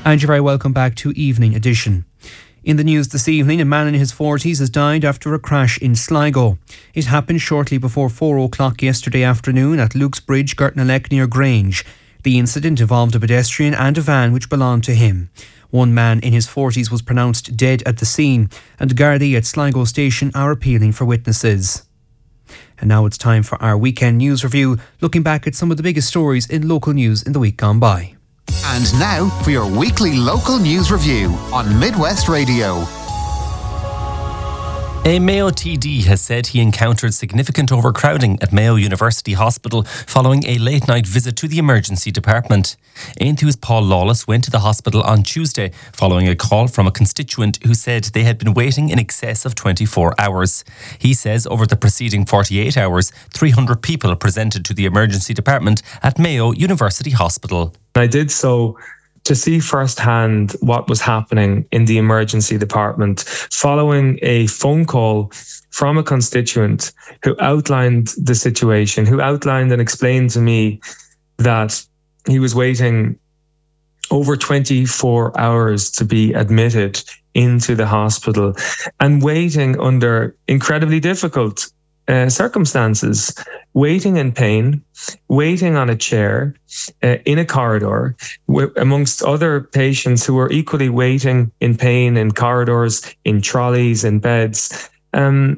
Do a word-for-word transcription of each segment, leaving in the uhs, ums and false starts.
And you're very welcome back to Evening Edition. In the news this evening, a man in his forties has died after a crash in Sligo. It happened shortly before four o'clock yesterday afternoon at Luke's Bridge, Gertnalek near Grange. The incident involved a pedestrian and a van which belonged to him. One man in his forties was pronounced dead at the scene, and Gardaí at Sligo Station are appealing for witnesses. And now it's time for our weekend news review, looking back at some of the biggest stories in local news in the week gone by. And now for your weekly local news review on Midwest Radio. A Mayo T D has said he encountered significant overcrowding at Mayo University Hospital following a late-night visit to the emergency department. Aonthu's Paul Lawless went to the hospital on Tuesday following a call from a constituent who said they had been waiting in excess of twenty-four hours. He says over the preceding forty-eight hours, three hundred people presented to the emergency department at Mayo University Hospital. I did so to see firsthand what was happening in the emergency department following a phone call from a constituent who outlined the situation, who outlined and explained to me that he was waiting over twenty-four hours to be admitted into the hospital and waiting under incredibly difficult Uh, circumstances, waiting in pain, waiting on a chair, uh, in a corridor, w- amongst other patients who were equally waiting in pain in corridors, in trolleys, in beds, um,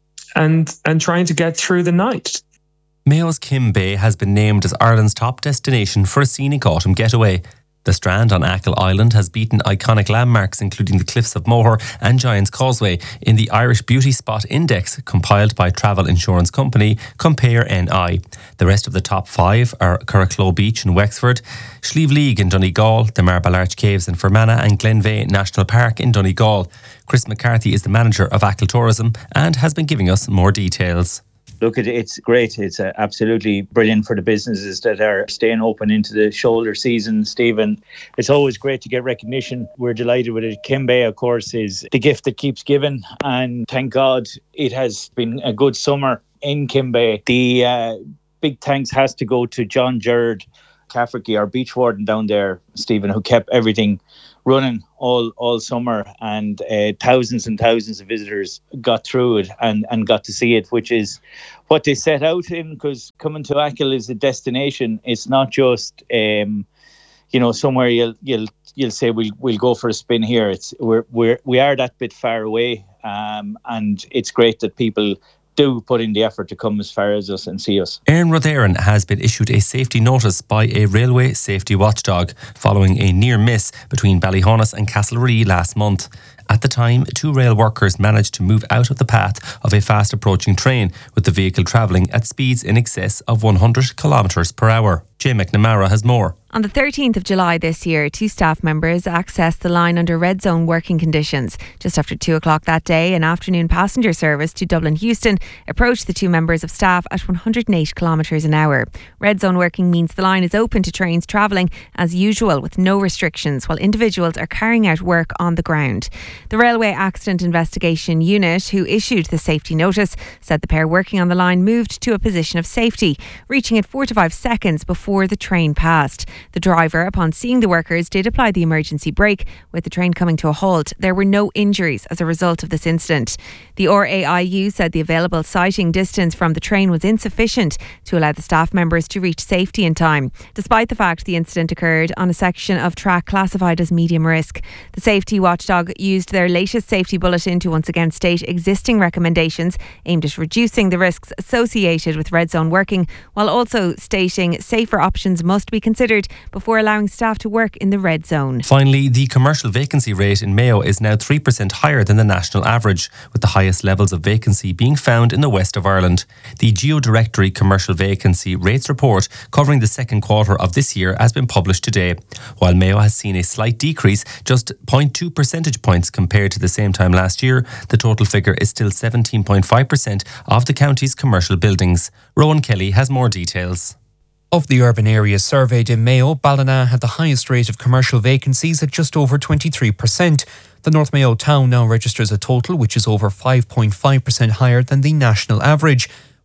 and and trying to get through the night. Mayo's Kim Bay has been named as Ireland's top destination for a scenic autumn getaway. The Strand on Achill Island has beaten iconic landmarks including the Cliffs of Moher and Giant's Causeway in the Irish Beauty Spot Index compiled by travel insurance company Compare N I. The rest of the top five are Curracloe Beach in Wexford, Slieve League in Donegal, the Marble Arch Caves in Fermanagh and Glenveigh National Park in Donegal. Chris McCarthy is the manager of Achill Tourism and has been giving us more details. Look, it's great. It's uh, absolutely brilliant for the businesses that are staying open into the shoulder season, Stephen. It's always great to get recognition. We're delighted with it. Kim Bay, of course, is the gift that keeps giving. And thank God it has been a good summer in Kim Bay. The uh, big thanks has to go to John Gerard Cafferty, our beach warden down there, Stephen, who kept everything running all all summer, and uh, thousands and thousands of visitors got through it and, and got to see it, which is what they set out in, because coming to Achill is a destination. It's not just um, you know somewhere you'll you'll you'll say we'll we'll go for a spin here. It's we're we're we are that bit far away, um, and it's great that people do put in the effort to come as far as us and see us. Aaron Rotheran has been issued a safety notice by a railway safety watchdog following a near miss between Ballyhonus and Castlereagh last month. At the time, two rail workers managed to move out of the path of a fast approaching train, with the vehicle travelling at speeds in excess of one hundred kilometres per hour. Jay McNamara has more. On the thirteenth of July this year, two staff members accessed the line under red zone working conditions. Just after two o'clock that day, an afternoon passenger service to Dublin Houston approached the two members of staff at one hundred eight kilometres an hour. Red zone working means the line is open to trains travelling as usual with no restrictions, while individuals are carrying out work on the ground. The Railway Accident Investigation Unit, who issued the safety notice, said the pair working on the line moved to a position of safety, reaching it four to five seconds before the train passed. The driver, upon seeing the workers, did apply the emergency brake, with the train coming to a halt. There were no injuries as a result of this incident. The R A I U said the available sighting distance from the train was insufficient to allow the staff members to reach safety in time, despite the fact the incident occurred on a section of track classified as medium risk. The safety watchdog used their latest safety bulletin to once again state existing recommendations aimed at reducing the risks associated with red zone working, while also stating safer options must be considered before allowing staff to work in the red zone. Finally, the commercial vacancy rate in Mayo is now three percent higher than the national average, with the highest levels of vacancy being found in the west of Ireland. The Geodirectory Commercial Vacancy Rates Report covering the second quarter of this year has been published today. While Mayo has seen a slight decrease, just zero point two percentage points compared to the same time last year, the total figure is still seventeen point five percent of the county's commercial buildings. Rowan Kelly has more details. Of the urban areas surveyed in Mayo, Ballina had the highest rate of commercial vacancies at just over twenty-three percent. The North Mayo town now registers a total which is over five point five percent higher than the national average,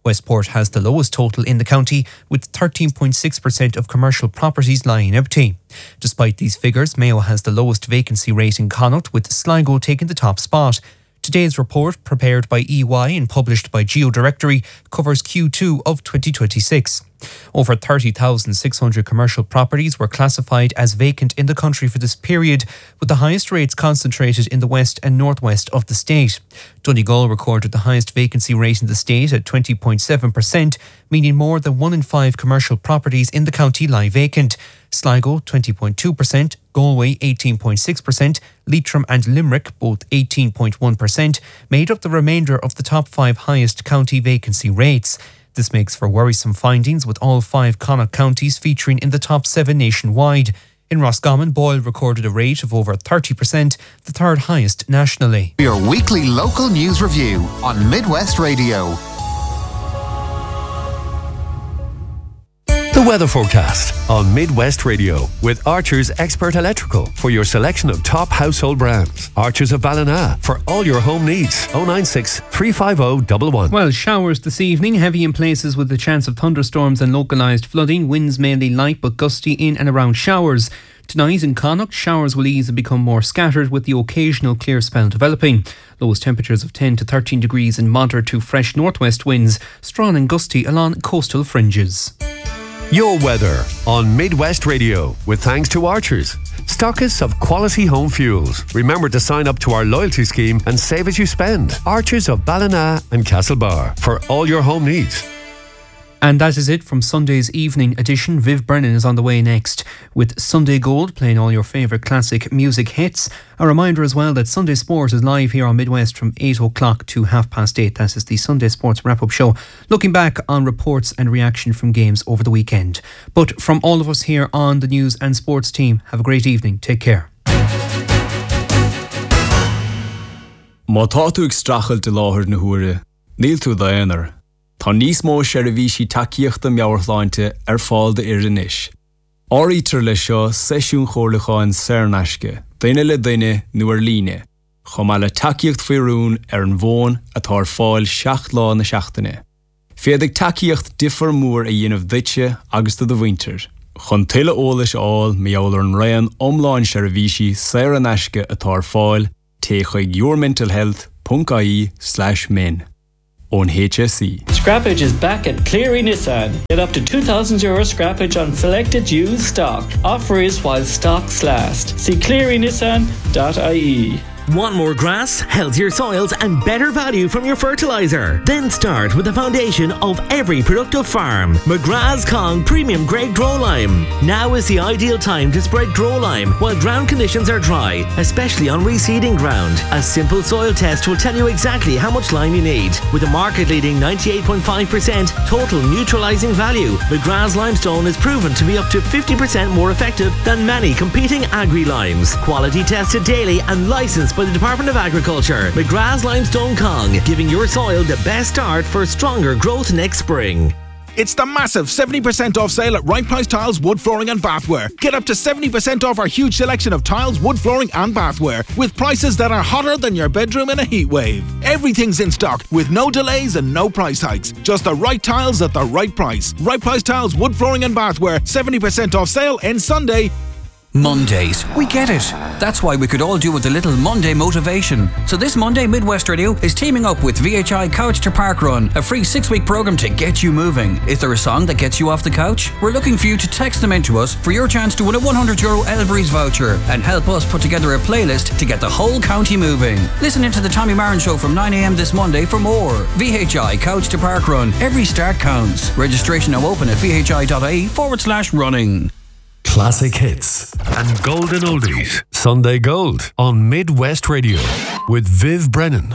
Westport has the lowest total in the county, with thirteen point six percent of commercial properties lying empty. Despite these figures, Mayo has the lowest vacancy rate in Connaught, with Sligo taking the top spot. Today's report, prepared by E Y and published by GeoDirectory, covers Q two of twenty twenty-six. Over thirty thousand six hundred commercial properties were classified as vacant in the country for this period, with the highest rates concentrated in the west and northwest of the state. Donegal recorded the highest vacancy rate in the state at twenty point seven percent, meaning more than one in five commercial properties in the county lie vacant. Sligo, twenty point two percent, Galway, eighteen point six percent, Leitrim and Limerick, both eighteen point one percent, made up the remainder of the top five highest county vacancy rates. This makes for worrisome findings, with all five Connaught counties featuring in the top seven nationwide. In Roscommon, Boyle recorded a rate of over thirty percent, the third highest nationally. Your weekly local news review on Midwest Radio. The weather forecast on Midwest Radio with Archer's Expert Electrical for your selection of top household brands. Archer's of Ballina for all your home needs. oh nine six, three five oh, one one. Well, showers this evening, heavy in places with the chance of thunderstorms and localised flooding. Winds mainly light but gusty in and around showers. Tonight in Connaught, showers will ease and become more scattered, with the occasional clear spell developing. Lowest temperatures of ten to thirteen degrees and moderate to fresh northwest winds, strong and gusty along coastal fringes. Your weather on Midwest Radio with thanks to Archers, stockists of quality home fuels. Remember to sign up to our loyalty scheme and save as you spend. Archers of Ballina and Castlebar for all your home needs. And that is it from Sunday's evening edition. Viv Brennan is on the way next with Sunday Gold, playing all your favourite classic music hits. A reminder as well that Sunday Sport is live here on Midwest from eight o'clock to half past eight. That is the Sunday Sports wrap-up show, looking back on reports and reaction from games over the weekend. But from all of us here on the News and Sports team, have a great evening. Take care. Má tá tú ag strachel de láthir na huaire, níl tú daonar. Tá níos mó seirbhísí takeíochta meabhartháinte ar fáil de iris. Áirítear le seo seisiún chomhlachain saornaisce, daine le daine nuair líne, chomh maith le takeíocht faoirún ar an bhón atá ar fáil seacht lá na seachtaine. Féadigh takeíocht differ mór a dhéanamh duite agus do do bhaintear. Chun tuile eolais áil meabhair an raon omláin seirbhísí saornaisce atá ar fáil, té chuig yourmentalhealth.ie slash min. On H S E. Scrappage is back at Cleary Nissan. Get up to two thousand euro scrappage on selected used stock. Offer is while stocks last. See cleary nissan dot I E. Want more grass, healthier soils and better value from your fertiliser? Then start with the foundation of every productive farm. McGrath's Kong Premium Grade Grow Lime. Now is the ideal time to spread Grow Lime while ground conditions are dry, especially on reseeding ground. A simple soil test will tell you exactly how much lime you need. With a market-leading ninety-eight point five percent total neutralising value, McGrath's Limestone is proven to be up to fifty percent more effective than many competing agri-limes. Quality tested daily and licensed by the Department of Agriculture. McGrath's Limestone Kong, giving your soil the best start for stronger growth next spring. It's the massive seventy percent off sale at Right Price Tiles, Wood Flooring and Bathware. Get up to seventy percent off our huge selection of tiles, wood flooring and bathware, with prices that are hotter than your bedroom in a heat wave. Everything's in stock with no delays and no price hikes. Just the right tiles at the right price. Right Price Tiles, Wood Flooring and Bathware, seventy percent off sale ends Sunday. Mondays. We get it. That's why we could all do with a little Monday motivation. So this Monday, Midwest Radio is teaming up with V H I Couch to Park Run, a free six-week program to get you moving. Is there a song that gets you off the couch? We're looking for you to text them in to us for your chance to win a one hundred euro Elvery's voucher and help us put together a playlist to get the whole county moving. Listen into the Tommy Marin Show from nine a.m. this Monday for more. V H I Couch to Park Run. Every start counts. Registration now open at vhi.ie forward slash running. Classic hits and golden oldies. Sunday Gold on Midwest Radio with Viv Brennan.